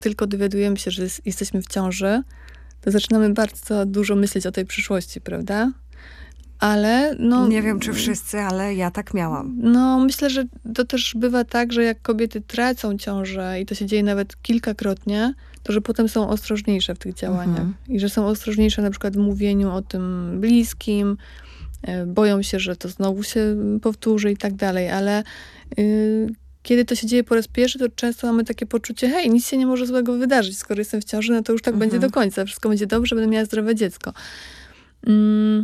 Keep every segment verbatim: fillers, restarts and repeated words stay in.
tylko dowiadujemy się, że jest, jesteśmy w ciąży, to zaczynamy bardzo dużo myśleć o tej przyszłości, prawda? Ale no... Nie wiem, czy wszyscy, ale ja tak miałam. No, myślę, że to też bywa tak, że jak kobiety tracą ciążę i to się dzieje nawet kilkakrotnie, to że potem są ostrożniejsze w tych działaniach. Mhm. I że są ostrożniejsze na przykład w mówieniu o tym bliskim, e, boją się, że to znowu się powtórzy i tak dalej, ale y, kiedy to się dzieje po raz pierwszy, to często mamy takie poczucie, hej, nic się nie może złego wydarzyć, skoro jestem w ciąży, no to już tak Mhm. będzie do końca, wszystko będzie dobrze, będę miała zdrowe dziecko. Mm.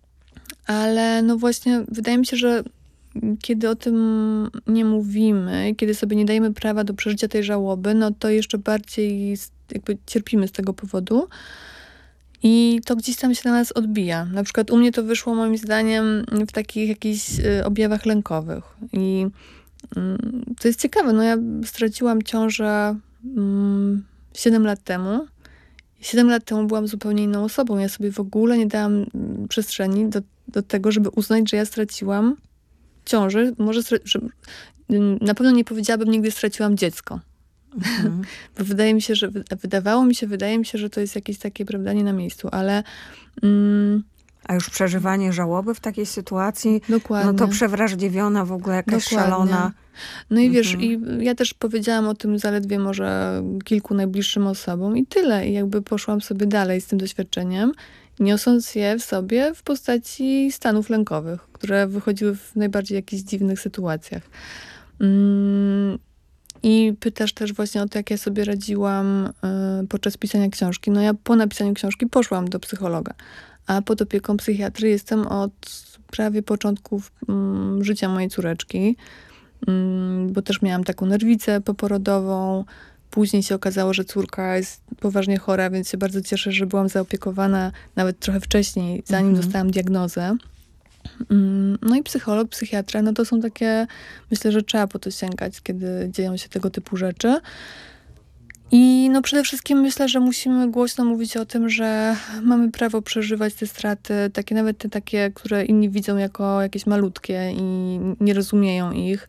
Ale no właśnie, wydaje mi się, że kiedy o tym nie mówimy, kiedy sobie nie dajemy prawa do przeżycia tej żałoby, no to jeszcze bardziej jakby cierpimy z tego powodu. I to gdzieś tam się na nas odbija. Na przykład u mnie to wyszło moim zdaniem w takich jakichś objawach lękowych. I to jest ciekawe, no ja straciłam ciążę siedem lat temu. Siedem lat temu byłam zupełnie inną osobą. Ja sobie w ogóle nie dałam przestrzeni do, do tego, żeby uznać, że ja straciłam ciążę. Może stra- że, na pewno nie powiedziałabym nigdy straciłam dziecko. Mhm. Bo wydaje mi się, że wydawało mi się, wydaje mi się, że to jest jakieś takie, prawda, nie na miejscu, ale... Mm, A już przeżywanie żałoby w takiej sytuacji, dokładnie. No to przewrażliwiona w ogóle, jakaś dokładnie. Szalona. No i wiesz, mhm. i ja też powiedziałam o tym zaledwie może kilku najbliższym osobom i tyle. I jakby poszłam sobie dalej z tym doświadczeniem, niosąc je w sobie w postaci stanów lękowych, które wychodziły w najbardziej jakichś dziwnych sytuacjach. Mm, I pytasz też właśnie o to, jak ja sobie radziłam y, podczas pisania książki. No ja po napisaniu książki poszłam do psychologa, a pod opieką psychiatry jestem od prawie początków mm, życia mojej córeczki, mm, bo też miałam taką nerwicę poporodową. Później się okazało, że córka jest poważnie chora, więc się bardzo cieszę, że byłam zaopiekowana nawet trochę wcześniej, zanim mhm. dostałam diagnozę. No i psycholog, psychiatra, no to są takie, myślę, że trzeba po to sięgać, kiedy dzieją się tego typu rzeczy. I no przede wszystkim myślę, że musimy głośno mówić o tym, że mamy prawo przeżywać te straty, takie nawet te takie, które inni widzą jako jakieś malutkie i nie rozumieją ich.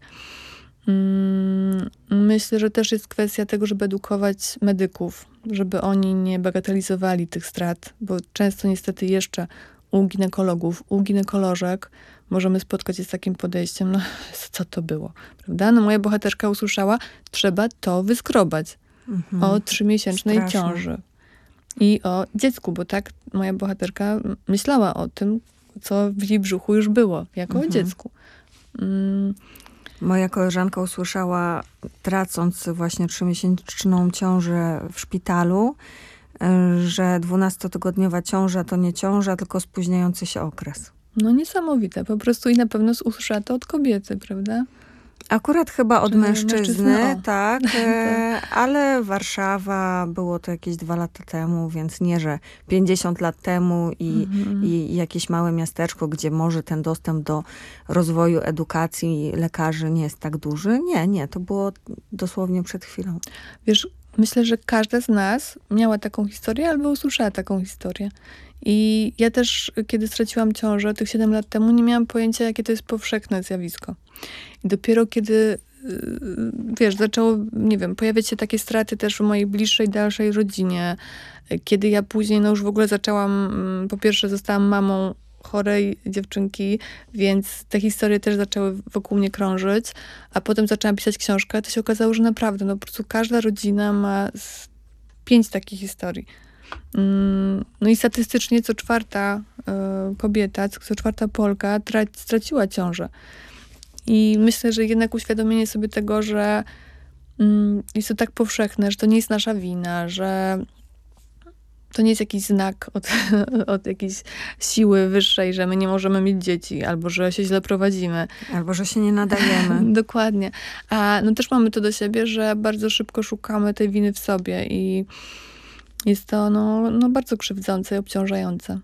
Myślę, że też jest kwestia tego, żeby edukować medyków, żeby oni nie bagatelizowali tych strat, bo często niestety jeszcze u ginekologów, u ginekolożek możemy spotkać się z takim podejściem, no co to było, prawda? No moja bohaterka usłyszała, trzeba to wyskrobać mhm. o trzymiesięcznej Straszne. ciąży i o dziecku, bo tak moja bohaterka myślała o tym, co w jej brzuchu już było, jako mhm. o dziecku. Mm. Moja koleżanka usłyszała, tracąc właśnie trzymiesięczną ciążę w szpitalu, że dwunastotygodniowa ciąża to nie ciąża, tylko spóźniający się okres. No niesamowite, po prostu i na pewno usłyszała to od kobiety, prawda? Akurat chyba od Czy mężczyzny, mężczyzny? tak, e, ale Warszawa, było to jakieś dwa lata temu, więc nie, że pięćdziesiąt lat temu i, mhm. i jakieś małe miasteczko, gdzie może ten dostęp do rozwoju edukacji lekarzy nie jest tak duży. Nie, nie, to było dosłownie przed chwilą. Wiesz, myślę, że każda z nas miała taką historię albo usłyszała taką historię. I ja też, kiedy straciłam ciążę tych siedem lat temu, nie miałam pojęcia, jakie to jest powszechne zjawisko. I dopiero kiedy, wiesz, zaczęło, nie wiem, pojawiać się takie straty też w mojej bliższej, dalszej rodzinie, kiedy ja później, no już w ogóle zaczęłam, po pierwsze zostałam mamą chorej dziewczynki, więc te historie też zaczęły wokół mnie krążyć, a potem zaczęłam pisać książkę, to się okazało, że naprawdę, no po prostu każda rodzina ma pięć takich historii. No i statystycznie co czwarta kobieta, co czwarta Polka tra- straciła ciążę. I myślę, że jednak uświadomienie sobie tego, że jest to tak powszechne, że to nie jest nasza wina, że to nie jest jakiś znak od, od jakiejś siły wyższej, że my nie możemy mieć dzieci, albo że się źle prowadzimy. Albo że się nie nadajemy. Dokładnie. A no też mamy to do siebie, że bardzo szybko szukamy tej winy w sobie i jest to no, no bardzo krzywdzące i obciążające.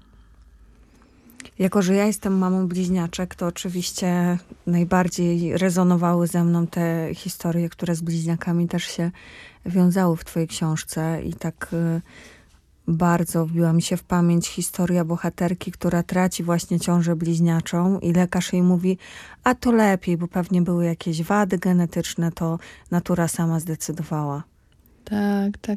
Jako że ja jestem mamą bliźniaczek, to oczywiście najbardziej rezonowały ze mną te historie, które z bliźniakami też się wiązały w twojej książce i tak y, bardzo wbiła mi się w pamięć historia bohaterki, która traci właśnie ciążę bliźniaczą i lekarz jej mówi, a to lepiej, bo pewnie były jakieś wady genetyczne, to natura sama zdecydowała. Tak, tak.